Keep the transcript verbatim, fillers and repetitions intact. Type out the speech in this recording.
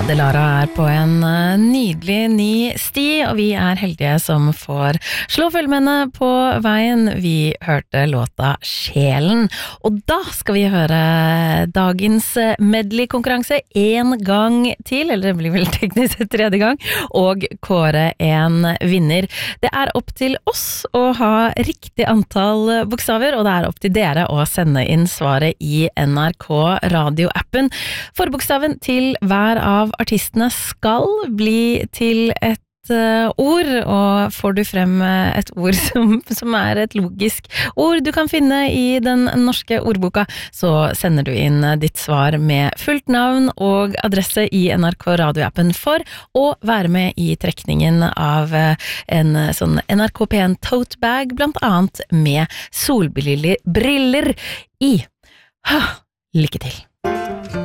Delara er på en eh, nydelig ny sti, og vi er heldige som får slå følge med henne på veien. Vi hørte låta Sjelen, og da skal vi høre dagens medley-konkurranse en gang til, eller det blir vel teknisk sett tredje gang, og kåre en vinner. Det er opp til oss å ha riktig antall bokstaver, og det er opp til dere å sende inn svaret i N R K radio-appen. Forbokstaven til hver av artistene skal bli til et uh, ord, og får du frem et ord som, som er et logisk ord du kan finne i den norske ordboka, så sender du inn ditt svar med fullt navn og adresse i N R K radio-appen for å være med i trekningen av en sånn N R K P en tote bag, blant annet med solbriller briller i. Ha, lykke til!